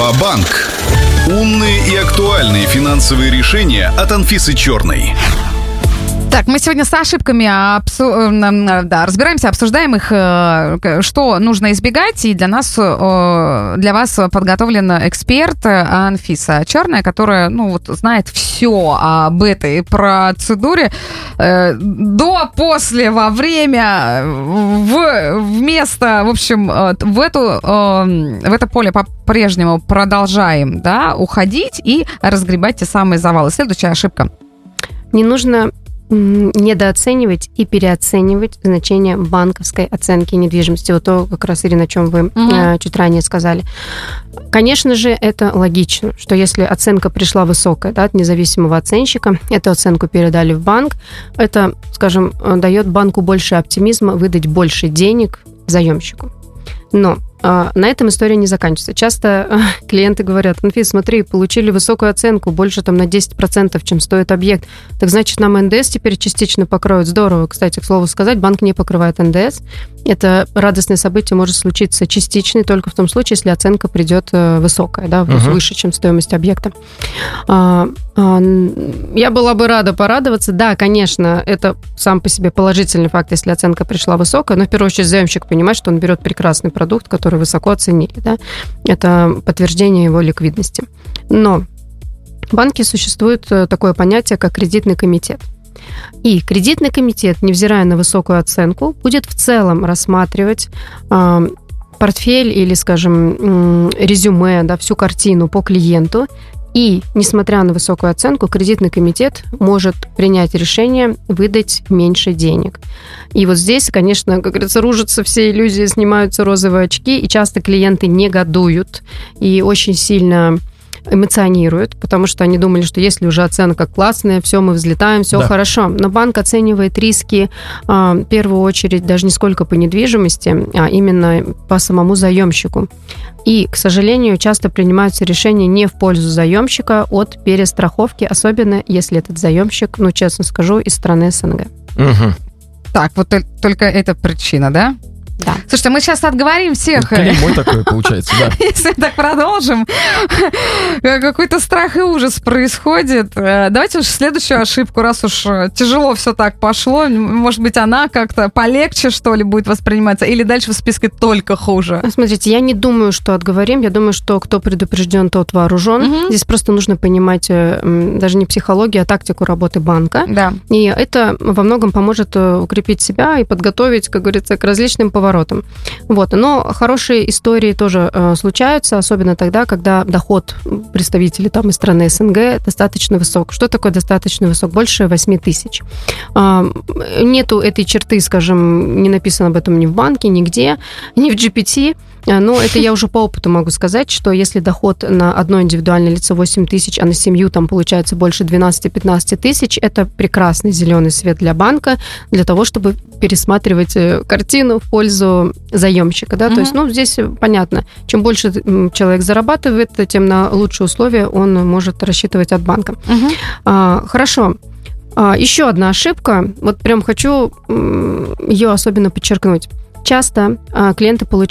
Ва-банк. Умные и актуальные финансовые решения от Анфисы Черной. Так, мы сегодня с ошибками разбираемся, обсуждаем их, что нужно избегать. И для вас подготовлен эксперт Анфиса Черная, которая, знает все об этой процедуре. До, после, во время, вместо, в общем, в это поле по-прежнему продолжаем, уходить и разгребать те самые завалы. Следующая ошибка. Не нужно недооценивать и переоценивать значение банковской оценки недвижимости. Вот то, как раз, Ирина, о чем вы чуть ранее сказали. Конечно же, это логично, что если оценка пришла высокая, от независимого оценщика, эту оценку передали в банк, это, скажем, дает банку больше оптимизма выдать больше денег заемщику. Но на этом история не заканчивается. Часто клиенты говорят: Анфис, смотри, получили высокую оценку, больше на 10%, чем стоит объект. Так значит, нам НДС теперь частично покроют. Здорово. Кстати, к слову сказать, банк не покрывает НДС. Это радостное событие может случиться частично только в том случае, если оценка придет высокая, то есть выше, чем стоимость объекта. Я была бы рада порадоваться. Да, конечно, это сам по себе положительный факт, если оценка пришла высокая, но в первую очередь заемщик понимает, что он берет прекрасный продукт, который высоко оценили. Это подтверждение его ликвидности. Но в банке существует такое понятие, как кредитный комитет. И кредитный комитет, невзирая на высокую оценку, будет в целом рассматривать портфель или, скажем, резюме, всю картину по клиенту. И, несмотря на высокую оценку, кредитный комитет может принять решение выдать меньше денег. И вот здесь, конечно, как говорится, рушатся все иллюзии, снимаются розовые очки, и часто клиенты негодуют и очень сильно эмоционируют, потому что они думали, что если уже оценка классная, все, мы взлетаем, все хорошо. Но банк оценивает риски в первую очередь даже не сколько по недвижимости, а именно по самому заемщику. И, к сожалению, часто принимаются решения не в пользу заемщика от перестраховки, особенно если этот заемщик, честно скажу, из страны СНГ. Так, вот только эта причина, да? Да. Слушайте, мы сейчас отговорим всех. Клеймо такое получается, да. Если так продолжим, какой-то страх и ужас происходит. Давайте уж следующую ошибку, раз уж тяжело все так пошло, может быть, она как-то полегче, что ли, будет восприниматься, или дальше в списке только хуже? Смотрите, я не думаю, что отговорим, я думаю, что кто предупрежден, тот вооружен. Здесь просто нужно понимать даже не психологию, а тактику работы банка. Да. И это во многом поможет укрепить себя и подготовить, как говорится, к различным поворотам. Но хорошие истории тоже случаются, особенно тогда, когда доход представителей из страны СНГ достаточно высок. Что такое достаточно высок? Больше 8 тысяч. Нету этой черты, скажем, не написано об этом ни в банке, нигде, ни в GPT. Но это я уже по опыту могу сказать, что если доход на одно индивидуальное лицо 8 тысяч, а на семью там получается больше 12-15 тысяч, это прекрасный зеленый свет для банка, для того, чтобы пересматривать картину в пользу заемщика. То есть, здесь понятно, чем больше человек зарабатывает, тем на лучшие условия он может рассчитывать от банка. Хорошо. Еще одна ошибка, вот прям хочу ее особенно подчеркнуть. Часто клиенты получают